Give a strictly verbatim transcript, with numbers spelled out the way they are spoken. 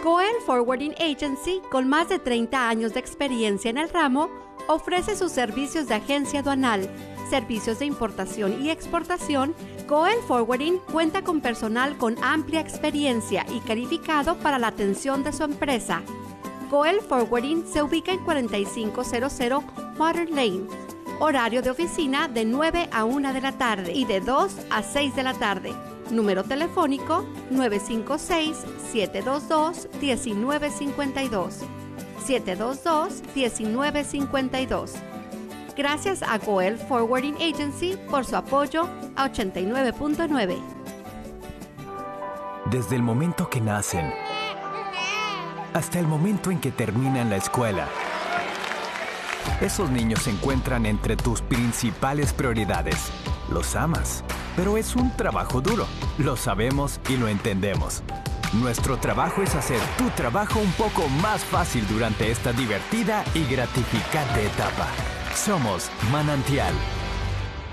Coel Forwarding Agency, con más de treinta años de experiencia en el ramo, ofrece sus servicios de agencia aduanal, servicios de importación y exportación. Coel Forwarding cuenta con personal con amplia experiencia y calificado para la atención de su empresa. Coel Forwarding se ubica en cuarenta y cinco cero cero Water Lane. Horario de oficina de nueve a una de la tarde y de dos a seis de la tarde. Número telefónico nueve cinco seis, siete dos dos, uno nueve cinco dos. siete dos dos, uno nueve cinco dos. Gracias a Coel Forwarding Agency por su apoyo a ochenta y nueve punto nueve. Desde el momento que nacen hasta el momento en que terminan la escuela, esos niños se encuentran entre tus principales prioridades. Los amas, pero es un trabajo duro. Lo sabemos y lo entendemos. Nuestro trabajo es hacer tu trabajo un poco más fácil durante esta divertida y gratificante etapa. Somos Manantial.